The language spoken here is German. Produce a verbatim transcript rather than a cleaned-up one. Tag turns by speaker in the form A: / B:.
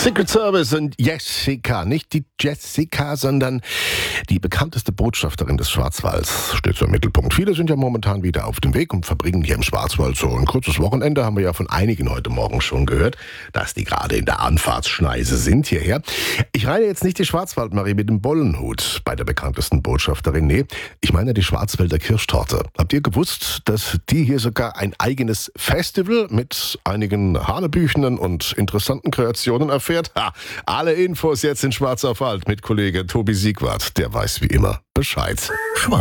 A: Secret Service und Jessica. Nicht die Jessica, sondern die bekannteste Botschafterin des Schwarzwalds steht so im Mittelpunkt. Viele sind ja momentan wieder auf dem Weg und verbringen hier im Schwarzwald so ein kurzes Wochenende. Haben wir ja von einigen heute Morgen schon gehört, dass die gerade in der Anfahrtsschneise sind hierher. Ich reine jetzt nicht die Schwarzwaldmarie mit dem Bollenhut bei der bekanntesten Botschafterin. Nee, ich meine die Schwarzwälder Kirschtorte. Habt ihr gewusst, dass die hier sogar ein eigenes Festival mit einigen hanebüchenen und interessanten Kreationen erfährt? Ha, alle Infos jetzt in Schwarz auf Wald mit Kollege Tobi Siegwart. Der weiß wie immer Bescheid.